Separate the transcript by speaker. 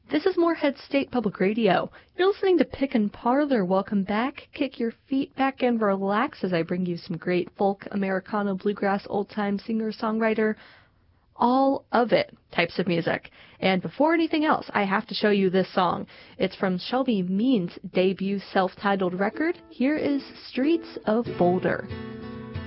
Speaker 1: This is Moorhead State Public Radio. You're listening to Pick and Parlor. Welcome back. Kick your feet back and relax as I bring you some great folk, Americana, bluegrass, old-time singer-songwriter, all of it types of music. And before anything else, I have to show you this song. It's from Shelby Means' debut self-titled record. Here is Streets of Boulder.